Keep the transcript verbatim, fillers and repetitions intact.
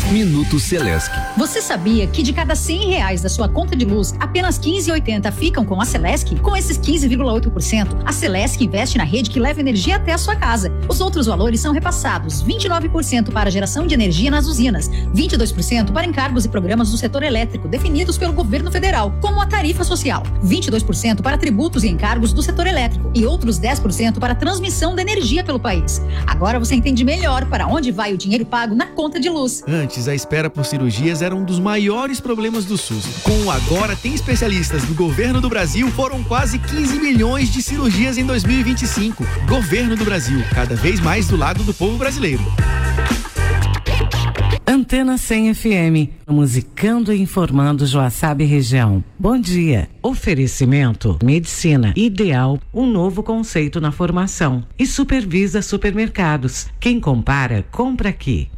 Minuto Celesc. Você sabia que de cada cem reais da sua conta de luz, apenas quinze vírgula oitenta ficam com a Celesc? Com esses quinze vírgula oito por cento, a Celesc investe na rede que leva energia até a sua casa. Os outros valores são repassados: vinte e nove por cento para a geração de energia nas usinas, vinte e dois por cento para encargos e programas do setor elétrico definidos pelo governo federal, como a tarifa social, vinte e dois por cento para tributos e encargos do setor elétrico e outros dez por cento para a transmissão da energia pelo país. Agora você entende melhor para onde vai o dinheiro pago na conta de luz. Antes, a espera por cirurgias era um dos maiores problemas do SUS. Com o Agora Tem Especialistas do Governo do Brasil, foram quase quinze milhões de cirurgias em dois mil e vinte e cinco. Governo do Brasil, cada vez mais do lado do povo brasileiro. Antena cem F M, musicando e informando Joaçaba e região. Bom dia. Oferecimento Medicina Ideal, um novo conceito na formação. E Supervisa Supermercados. Quem compara, compra aqui.